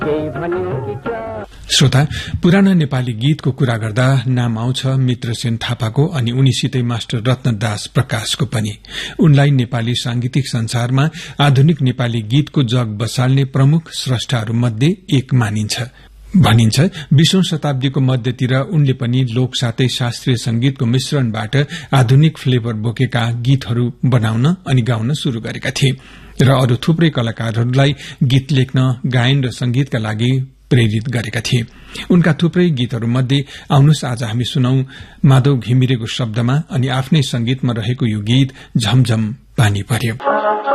श्रोता, पुराना नेपाली गीतको कुरा गर्दा नाम आउँछ मित्रसेन थापाको अनि उनीसितै मास्टर रत्नदास प्रकाशको पनि। उनलाई नेपाली सांगीतिक संसारमा आधुनिक नेपाली गीतको जग बसाल्ने प्रमुख स्रष्टाहरू मध्ये एक मानिन्छ। भनिन्छ 20औं शताब्दीको मध्यतिर उनले पनि लोक साथै शास्त्रीय संगीतको मिश्रणबाट आधुनिक फ्लेभर बोकेका गीतहरू बनाउन अनि गाउन शुरू गरेका थिए र अरू थुप्रै कलाकारहरूलाई गीत लेख्न, गायन र संगीतका लागि प्रेरित गरेका थिए। उनका थुप्रै गीतहरूमध्ये आउनुहोस् आज हामी सुनौ माधव घिमिरेको शब्दमा अनि आफ्नै संगीतमा रहेको यो गीत झमझम पानी पर्यो।